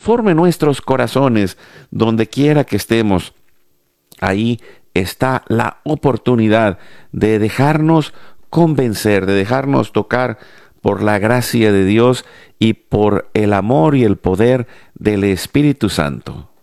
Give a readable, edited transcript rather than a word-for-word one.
transforme nuestros corazones donde quiera que estemos. Ahí está la oportunidad de dejarnos convencer, de dejarnos tocar por la gracia de Dios y por el amor y el poder del Espíritu Santo.